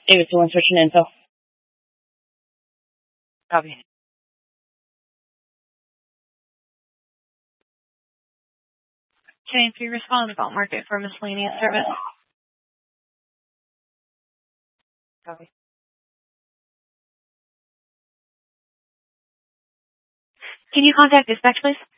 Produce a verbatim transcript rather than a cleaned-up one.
David Stewart, search and info. Copy. Can you respond about market for miscellaneous service? Copy. Can you contact dispatch, please?